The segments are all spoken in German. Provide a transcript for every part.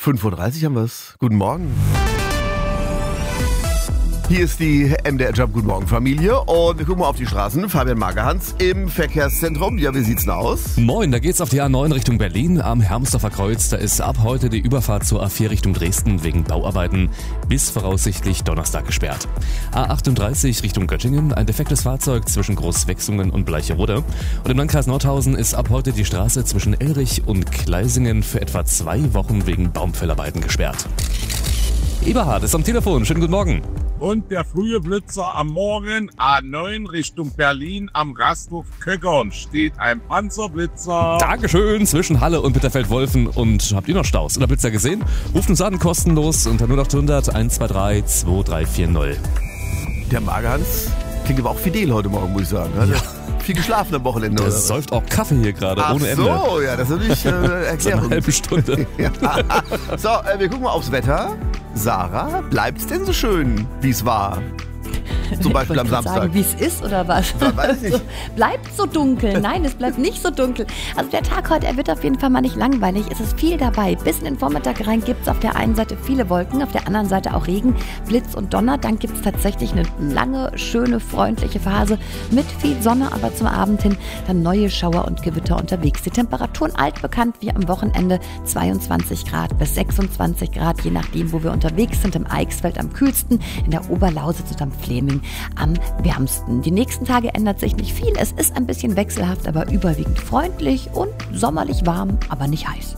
5:30 Uhr haben wir es. Guten Morgen. Hier ist die MDR Job Guten Morgen Familie und wir gucken mal auf die Straßen. Fabian Magerhans im Verkehrszentrum. Ja, wie sieht's denn aus? Moin, da geht's auf die A9 Richtung Berlin am Hermsdorfer Kreuz. Da ist ab heute die Überfahrt zur A4 Richtung Dresden wegen Bauarbeiten bis voraussichtlich Donnerstag gesperrt. A38 Richtung Göttingen, ein defektes Fahrzeug zwischen Großwechsungen und Bleicherode. Und im Landkreis Nordhausen ist ab heute die Straße zwischen Elrich und Kleisingen für etwa 2 Wochen wegen Baumfellarbeiten gesperrt. Eberhard ist am Telefon. Schönen guten Morgen. Und der frühe Blitzer am Morgen, A9 Richtung Berlin am Rasthof Köckern, steht ein Panzerblitzer. Dankeschön, zwischen Halle und Bitterfeld-Wolfen. Und habt ihr noch Staus oder Blitzer gesehen? Ruft uns an, kostenlos unter 0800 123 2340. Der Magerhans klingt aber auch fidel heute Morgen, muss ich sagen. Hat viel geschlafen am Wochenende. Der oder? säuft auch Kaffee hier gerade, ohne Ende. Ach so, ja, das ist natürlich Seit Erklärung. einer halben Stunde. Ja. So, wir gucken mal aufs Wetter. Sarah, bleibt's denn so schön, wie es war? Zum Beispiel am Samstag. Sagen, wie es ist oder was? Weiß ich nicht. Bleibt so dunkel. Nein, es bleibt nicht so dunkel. Also der Tag heute, er wird auf jeden Fall mal nicht langweilig. Es ist viel dabei. Bis in den Vormittag rein gibt es auf der einen Seite viele Wolken, auf der anderen Seite auch Regen, Blitz und Donner. Dann gibt es tatsächlich eine lange, schöne, freundliche Phase mit viel Sonne, aber zum Abend hin dann neue Schauer und Gewitter unterwegs. Die Temperaturen altbekannt wie am Wochenende 22 Grad bis 26 Grad, je nachdem, wo wir unterwegs sind. Im Eichsfeld am kühlsten, in der Oberlausitz und am Fläming am wärmsten. Die nächsten Tage ändert sich nicht viel. Es ist ein bisschen wechselhaft, aber überwiegend freundlich und sommerlich warm, aber nicht heiß.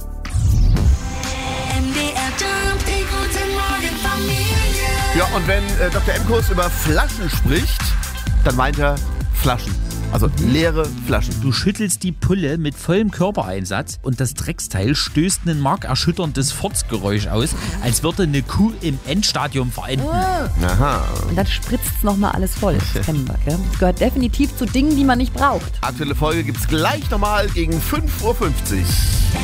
MDR Job, die Guten Morgen Familie. Ja, und wenn Dr. Emkos über Flaschen spricht, dann meint er Flaschen. Also leere Flaschen. Du schüttelst die Pulle mit vollem Körpereinsatz und das Drecksteil stößt ein markerschütterndes Furzgeräusch aus, als würde eine Kuh im Endstadium verenden. Aha. Und dann spritzt es nochmal alles voll. Das kennen wir, gell? Das gehört definitiv zu Dingen, die man nicht braucht. Aktuelle Folge gibt's gleich nochmal gegen 5:50 Uhr.